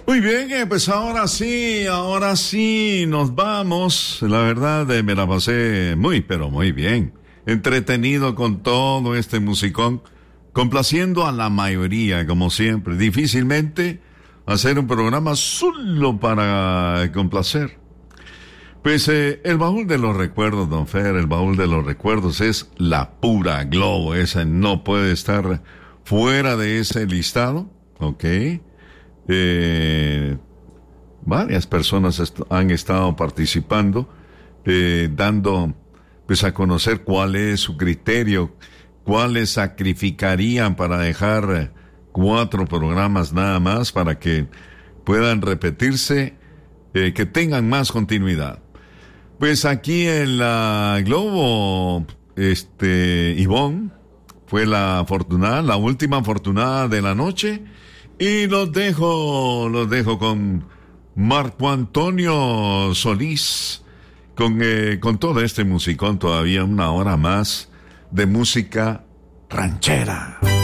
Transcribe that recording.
Muy bien, pues ahora sí, nos vamos. La verdad, me la pasé muy, pero muy bien. Entretenido con todo este musicón, complaciendo a la mayoría, como siempre. Difícilmente hacer un programa solo para complacer. Pues el baúl de los recuerdos, don Fer, el baúl de los recuerdos es la pura Globo. Esa no puede estar fuera de ese listado, ¿ok? Varias personas han estado participando, dando pues a conocer cuál es su criterio, cuáles sacrificarían para dejar 4 programas nada más para que puedan repetirse, que tengan más continuidad. Pues aquí en la Globo, Ivonne fue la afortunada, la última afortunada de la noche. Y los dejo con Marco Antonio Solís, con todo este musicón, todavía una hora más de música ranchera.